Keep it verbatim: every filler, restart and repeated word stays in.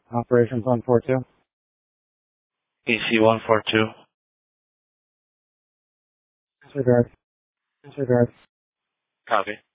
Operations one four two. E C one four two. Disregard. Disregard. Copy.